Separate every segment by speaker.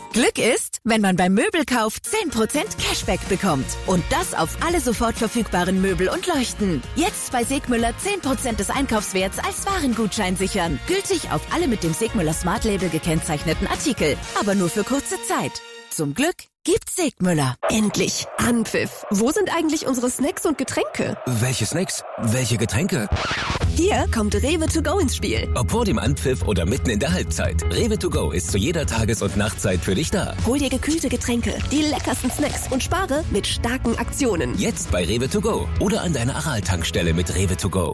Speaker 1: Glück ist, wenn man beim Möbelkauf 10% Cashback bekommt. Und das auf alle sofort verfügbaren Möbel und Leuchten. Jetzt bei Segmüller 10% des Einkaufswerts als Warengutschein sichern. Gültig auf alle mit dem Segmüller Smart Label gekennzeichneten Artikel. Aber nur für kurze Zeit. Zum Glück gibt's Segmüller.
Speaker 2: Endlich Anpfiff. Wo sind eigentlich unsere Snacks und Getränke?
Speaker 3: Welche Snacks? Welche Getränke?
Speaker 2: Hier kommt Rewe to go ins Spiel.
Speaker 3: Ob vor dem Anpfiff oder mitten in der Halbzeit. Rewe to go ist zu jeder Tages- und Nachtzeit für dich da.
Speaker 2: Hol dir gekühlte Getränke, die leckersten Snacks und spare mit starken Aktionen.
Speaker 3: Jetzt bei Rewe to go oder an deiner Aral-Tankstelle mit Rewe to go.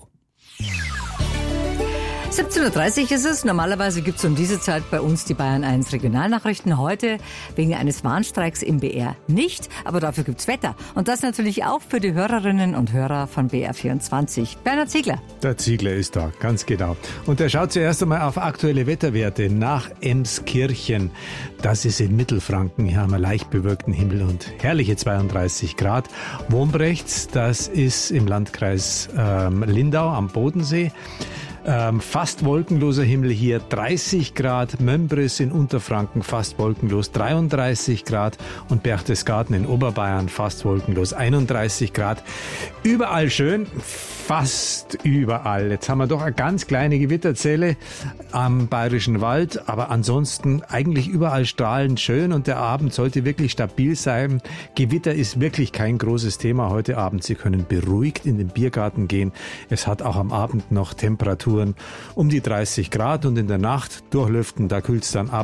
Speaker 4: 17.30 Uhr ist es. Normalerweise gibt es um diese Zeit bei uns die Bayern 1 Regionalnachrichten. Heute wegen eines Warnstreiks im BR nicht, aber dafür gibt's Wetter. Und das natürlich auch für die Hörerinnen und Hörer von BR24. Bernhard Ziegler.
Speaker 5: Der Ziegler ist da, ganz genau. Und er schaut zuerst einmal auf aktuelle Wetterwerte nach Emskirchen. Das ist in Mittelfranken. Hier haben wir leicht bewölkten Himmel und herrliche 32 Grad. Wombrechts, das ist im Landkreis Lindau am Bodensee. Fast wolkenloser Himmel hier, 30 Grad. Mömbris in Unterfranken, fast wolkenlos, 33 Grad. Und Berchtesgaden in Oberbayern, fast wolkenlos, 31 Grad. Überall schön, fast überall. Jetzt haben wir doch eine ganz kleine Gewitterzelle am Bayerischen Wald, aber ansonsten eigentlich überall strahlend schön und der Abend sollte wirklich stabil sein. Gewitter ist wirklich kein großes Thema heute Abend. Sie können beruhigt in den Biergarten gehen. Es hat auch am Abend noch Temperaturen um die 30 Grad und in der Nacht durchlüften, da kühlt's dann ab.